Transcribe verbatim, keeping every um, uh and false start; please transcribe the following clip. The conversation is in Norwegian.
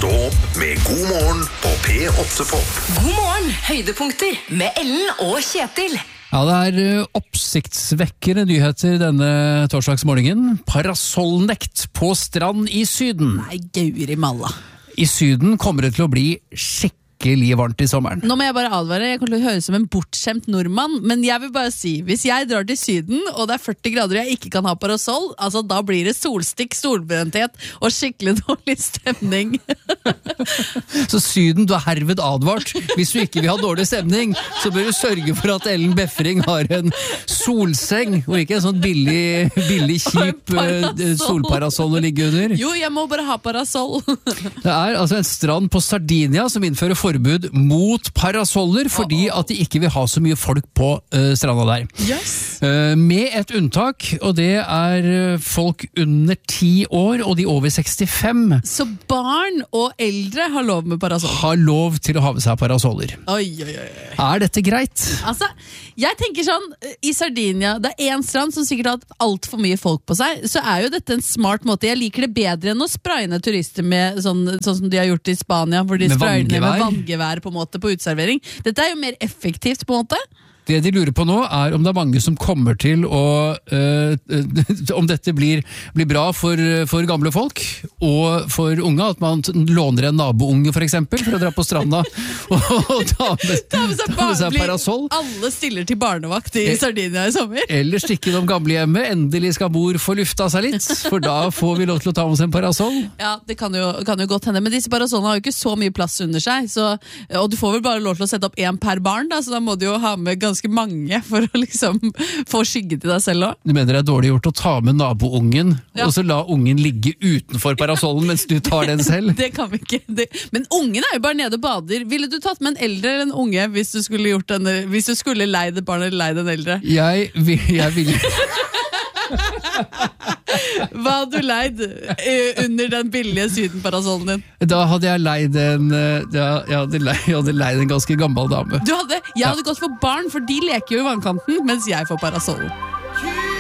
Stå opp med God morgen på P åtte Pop. God morgen, høydepunkter med Ellen og Kjetil. Ja, det er oppsiktsvekkende nyheter denne torsdagsmorgenen. Parasollnekt på strand i Syden. Nei, Gauri Malla. I Syden kommer det til å bli skikkelig varmt i sommeren. Nå må jeg bare advare, jeg kommer til å høre som en bortskjemt nordmann, men jeg vil bare si, hvis jeg drar til Syden, og det er førti grader og jeg ikke kan ha parasoll, altså da blir det solstikk, solbrenthet og skikkelig dårlig stemning. Så Syden, du er herved advart. Hvis du ikke vil ha dårlig stemning, så bør du sørge for at Ellen Befring har en solseng, og ikke en sånn billig, billig kjip Parasoll. solparasoll å ligge under. Jo, jeg må bare ha parasoll. Det er altså en strand på Sardinia som innfører forbud mot parasoller, fordi at de ikke vil ha så mye folk på uh, stranda der. Yes. Uh, med et unntak, og det er uh, folk under ti år, og de over sekstifem Så barn og eldre har lov med parasoll. har lov til å ha med seg parasoller. Oi, oi, oi. Er dette greit? Altså, jeg tenker sånn, i Sardinia, det er en strand som sikkert har hatt alt for mye folk på seg, så er jo dette en smart måte. Jeg liker det bedre enn å spraye ned turister med sånn, sånn som de har gjort i Spania, hvor de Med sprayer ned med vanngevær. vanngevær på en måte på utservering. Dette er jo mer effektivt på en måte. Det de lurer på nå er om det er mange som kommer til å øh, om dette blir, blir bra for, for gamle folk og for unge, at man låner en nabounge for eksempel for å dra på stranda og, og ta med, Ta med seg, ta med seg blir- parasoll. Alle stiller til barnevakt i Eh. Sardinia i sommer. Eller stikke innom gamlehjemmet. Endelig skal mor få lufta seg litt, for da får vi lov til å ta med oss en parasoll. Ja, det kan jo, kan jo godt hende, men disse parasollene har jo ikke så mye plass under seg, så, og du får vel bare lov til å sette opp en per barn, da, så da må du jo ha med ganske mange for å liksom få skygge til deg selv også. Du mener det er dårlig gjort å ta med naboungen, Ja. og så la ungen ligge utenfor parasollen mens du tar den selv? Det kan vi ikke. Det. Men ungen er jo bare nede og bader. Ville du tatt med en eldre eller en unge hvis du skulle gjort denne, hvis du skulle leid et barn eller leid en eldre? Jeg, vil- jeg vil Hva hadde du leid eh, under den billige sydenparasollen din? Da hadde jeg leid en eh, da, jeg, hadde leid, jeg hadde leid en ganske gammel dame. Du hadde, jeg hadde gått for barn, for de leker jo i vannkanten, mens jeg får parasollen.